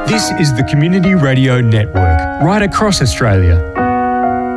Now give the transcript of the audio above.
This is the Community Radio Network, right across Australia.